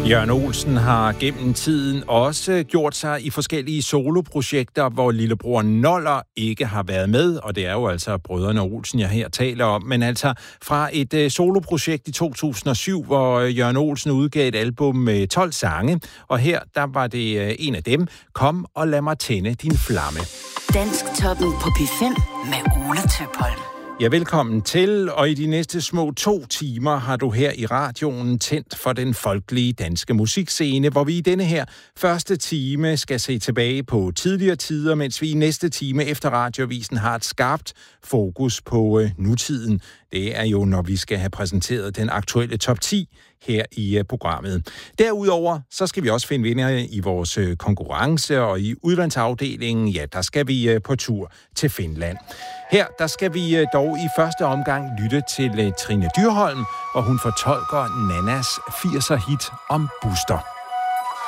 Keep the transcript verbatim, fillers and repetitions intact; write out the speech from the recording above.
Jørgen Olsen har gennem tiden også gjort sig i forskellige soloprojekter, hvor lillebror Noller ikke har været med, og det er jo altså brødrene Olsen, jeg her taler om. Men altså fra et uh, soloprojekt i to tusind og syv, hvor Jørgen Olsen udgav et album med tolv sange, og her der var det uh, en af dem, Kom og lad mig tænde din flamme. Dansktoppen på P fem med Ole Tøpholm. Ja, velkommen til, og i de næste små to timer har du her i radioen tændt for den folkelige danske musikscene, hvor vi i denne her første time skal se tilbage på tidligere tider, mens vi i næste time efter Radioavisen har et skarpt fokus på øh, nutiden. Det er jo, når vi skal have præsenteret den aktuelle top ti her i uh, programmet. Derudover, så skal vi også finde vinder i vores uh, konkurrence, og i udlandsafdelingen, ja, der skal vi uh, på tur til Finland. Her, der skal vi uh, dog i første omgang lytte til uh, Trine Dyrholm, og hun fortolker Nannas firser hit om Buster.